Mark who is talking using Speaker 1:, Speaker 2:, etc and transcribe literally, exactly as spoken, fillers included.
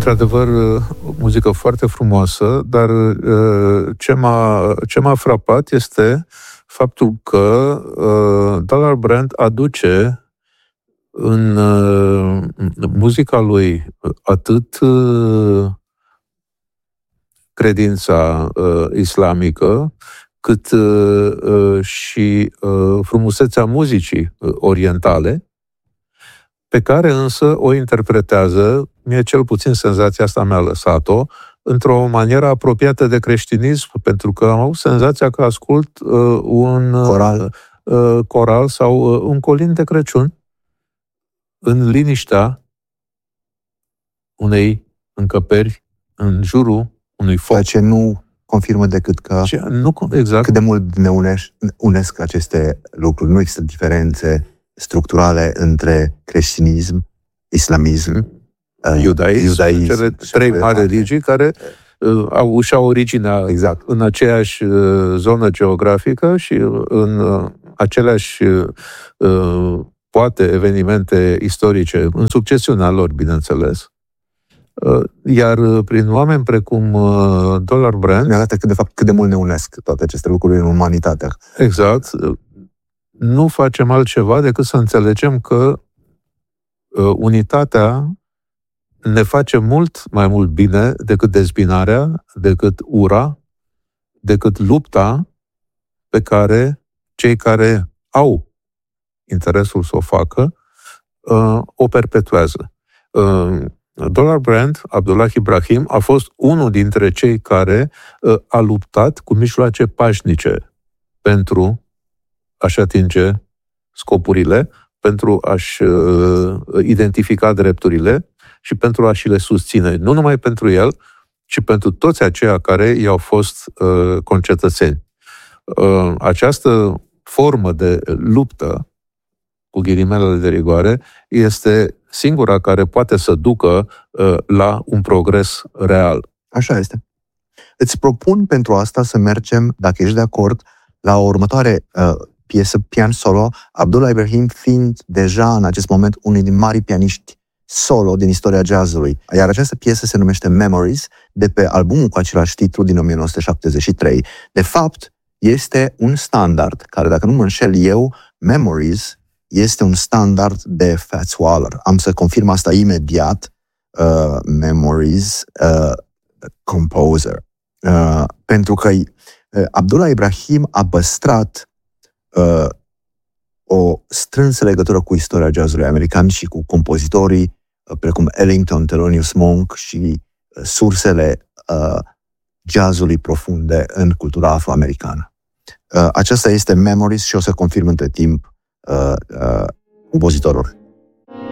Speaker 1: într-adevăr, muzică foarte frumoasă, dar ce m-a, ce m-a frapat este faptul că uh, Dollar Brand aduce în uh, muzica lui atât uh, credința uh, islamică, cât uh, uh, și uh, frumusețea muzicii uh, orientale, pe care însă o interpretează, mie cel puțin senzația asta mi-a lăsat-o, într-o manieră apropiată de creștinism, pentru că am avut senzația că ascult uh, un
Speaker 2: coral.
Speaker 1: Uh, coral sau uh, un colin de Crăciun în liniștea unei încăperi în jurul unui foc.
Speaker 2: Ceea ce nu confirmă decât că
Speaker 1: Ce, nu, exact.
Speaker 2: cât de mult ne unesc, unesc aceste lucruri. Nu există diferențe structurale între creștinism, islamism,
Speaker 1: mm. iudaism,
Speaker 2: iudaism,
Speaker 1: cele trei mari religii care uh, au și-au originea
Speaker 2: exact.
Speaker 1: în aceeași uh, zonă geografică și în uh, aceleași uh, poate evenimente istorice, în succesiunea lor, bineînțeles. Uh, iar prin oameni precum uh, Dollar Brand
Speaker 2: ne arată că, de fapt, cât de mult ne unesc toate aceste lucruri în umanitatea.
Speaker 1: Exact. Nu facem altceva decât să înțelegem că uh, unitatea ne face mult mai mult bine decât dezbinarea, decât ura, decât lupta pe care cei care au interesul să o facă uh, o perpetuează. Uh, Dollar Brand, Abdullah Ibrahim, a fost unul dintre cei care uh, a luptat cu mijloace pașnice pentru a-și atinge scopurile, pentru a-și uh, identifica drepturile și pentru a-și le susține. Nu numai pentru el, ci pentru toți aceia care i-au fost uh, concetățeni. Uh, această formă de luptă, cu ghilimelele de rigoare, este singura care poate să ducă uh, la un progres real.
Speaker 2: Așa este. Îți propun pentru asta să mergem, dacă ești de acord, la o următoare uh, piesă, pian solo, Abdullah Ibrahim fiind deja în acest moment unul din mari pianiști solo din istoria jazzului. Iar această piesă se numește Memories, de pe albumul cu același titlu din nouăsprezece șaptezeci și trei. De fapt, este un standard, care, dacă nu mă înșel eu, Memories este un standard de Fats Waller. Am să confirm asta imediat. Uh, Memories uh, Composer. Uh, pentru că uh, Abdullah Ibrahim a păstrat uh, o strânsă legătură cu istoria jazzului american și cu compozitorii uh, precum Ellington, Thelonious Monk și uh, sursele uh, jazzului profunde în cultura afroamericană. Uh, aceasta este Memories și o să confirm între timp uh, uh, compozitorul.